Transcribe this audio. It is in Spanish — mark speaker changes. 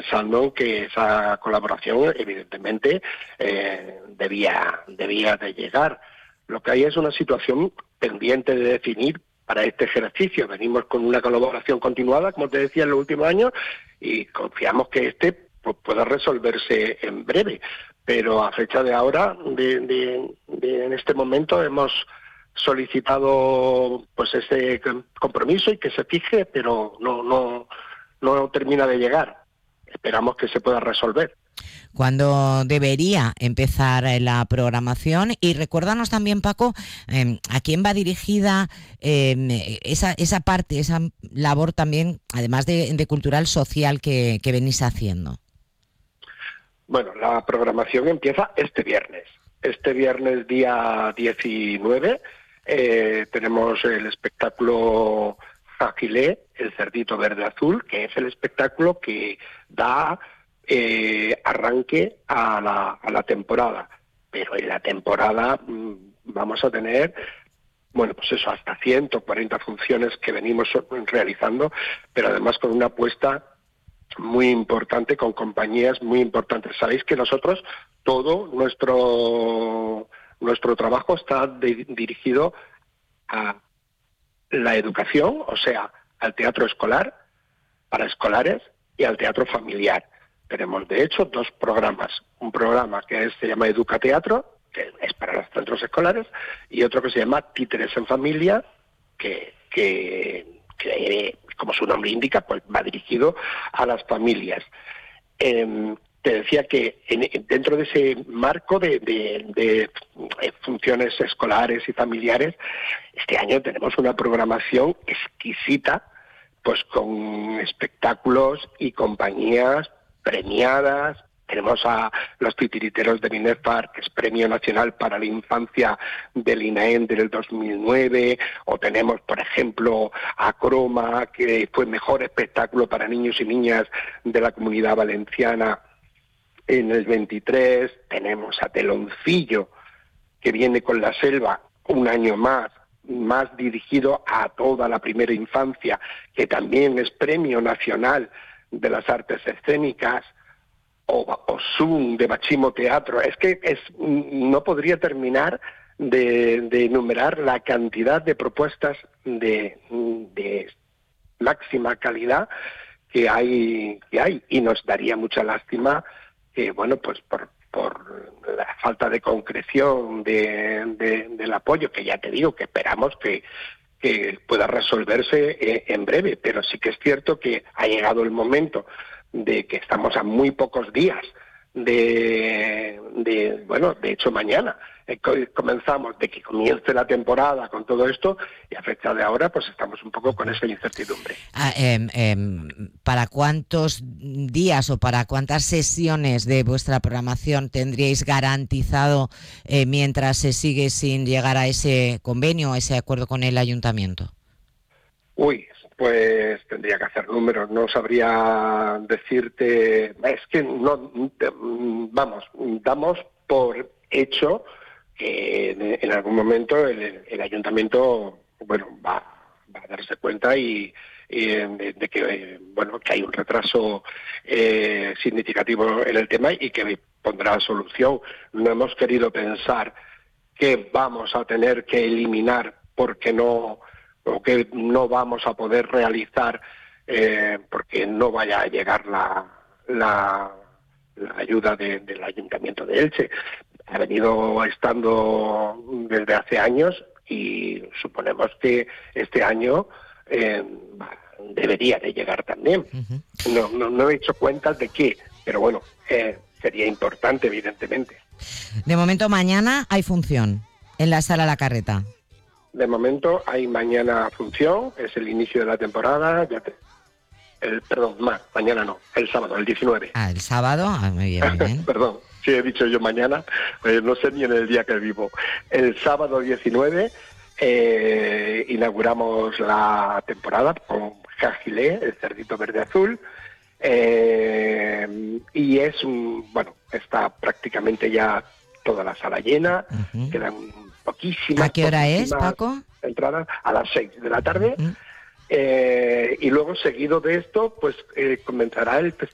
Speaker 1: pensando en que esa colaboración evidentemente debía de llegar. Lo que hay es una situación pendiente de definir para este ejercicio. Venimos con una colaboración continuada, como te decía, en los últimos años, y confiamos que pues, pueda resolverse en breve. Pero a fecha de ahora, en este momento, hemos solicitado pues ese compromiso y que se fije, pero no termina de llegar. Esperamos que se pueda resolver.
Speaker 2: ¿Cuándo debería empezar la programación? Y recuérdanos también, Paco, a quién va dirigida esa parte, esa labor también, además de cultural, social que venís haciendo.
Speaker 1: Bueno, la programación empieza este viernes. Este viernes, día 19, tenemos el espectáculo Agilé, el cerdito verde azul, que es el espectáculo que da arranque a la temporada. Pero en la temporada vamos a tener, bueno, pues eso, hasta 140 funciones que venimos realizando, pero además con una apuesta muy importante, con compañías muy importantes. Sabéis que nosotros, todo nuestro trabajo está dirigido a la educación, o sea, al teatro escolar, para escolares, y al teatro familiar. Tenemos, de hecho, 2 programas. Un programa que se llama Educateatro, que es para los centros escolares, y otro que se llama Títeres en Familia, que como su nombre indica, pues va dirigido a las familias. Te decía que dentro de ese marco de funciones escolares y familiares, este año tenemos una programación exquisita, pues con espectáculos y compañías premiadas. Tenemos a los titiriteros de Binefar, que es Premio Nacional para la Infancia del INAEM del 2009, o tenemos, por ejemplo, a Croma, que fue mejor espectáculo para niños y niñas de la Comunidad Valenciana en el 23, tenemos a Teloncillo, que viene con La Selva un año más dirigido a toda la primera infancia, que también es Premio Nacional de las Artes Escénicas, o Zoom de Machimo Teatro. Es que no podría terminar de enumerar la cantidad de propuestas de máxima calidad que hay, y nos daría mucha lástima que, bueno, pues por la falta de concreción del apoyo, que ya te digo que esperamos que pueda resolverse en breve, pero sí que es cierto que ha llegado el momento de que estamos a muy pocos días de hecho mañana comenzamos, de que comience la temporada con todo esto, y a fecha de ahora pues estamos un poco con esa incertidumbre.
Speaker 2: ¿Para cuántos días o para cuántas sesiones de vuestra programación tendríais garantizado mientras se sigue sin llegar a ese convenio, a ese acuerdo con el ayuntamiento?
Speaker 1: Pues tendría que hacer números, no sabría decirte, es que no, vamos, damos por hecho que en algún momento el ayuntamiento, bueno, va a darse cuenta de que, bueno, que hay un retraso significativo en el tema y que pondrá solución. No hemos querido pensar que vamos a tener que eliminar porque no, o que no vamos a poder realizar porque no vaya a llegar la ayuda del Ayuntamiento de Elche. Ha venido estando desde hace años y suponemos que este año debería de llegar también. No he hecho cuentas de qué, pero bueno, sería importante, evidentemente.
Speaker 2: De momento, mañana hay función en la Sala La Carreta.
Speaker 1: De momento hay mañana función, es el inicio de la temporada, mañana no, el sábado, el 19.
Speaker 2: El sábado, muy bien, muy bien.
Speaker 1: Perdón, si he dicho yo mañana, no sé ni en el día que vivo. El sábado 19 inauguramos la temporada con Jagilé, el cerdito verde azul, y está prácticamente ya toda la sala llena, quedan poquísimas.
Speaker 2: ¿A qué hora es, Paco?
Speaker 1: Entradas a las 6 de la tarde. Y luego, seguido de esto, pues comenzará el